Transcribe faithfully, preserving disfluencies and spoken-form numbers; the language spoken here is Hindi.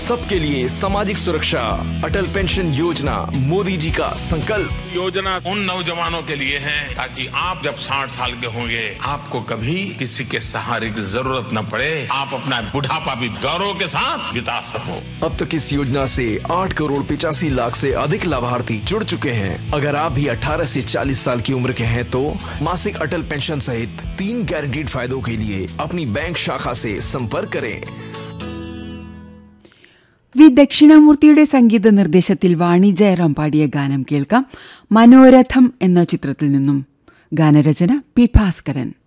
सबके लिए सामाजिक सुरक्षा। अटल पेंशन योजना, मोदी जी का संकल्प। योजना उन नौजवानों के लिए है ताकि आप जब साठ साल के होंगे आपको कभी किसी के सहारे की जरूरत न पड़े, आप अपना बुढ़ापा भी गौरव के साथ बिता सको। अब तक इस योजना से आठ करोड़ पिचासी लाख से अधिक लाभार्थी जुड़ चुके हैं। अगर आप भी अठारह से चालीस साल की उम्र के हैं तो मासिक अटल पेंशन सहित तीन गारंटीड फायदों के लिए अपनी बैंक शाखा से संपर्क करें। വി ദക്ഷിണാമൂർത്തിയുടെ സംഗീത നിർദ്ദേശത്തിൽ വാണി ജയറാം പാടിയ ഗാനം കേൾക്കാം. മനോരഥം എന്ന ചിത്രത്തിൽ നിന്നും. ഗാനരചന പി ഭാസ്കരൻ.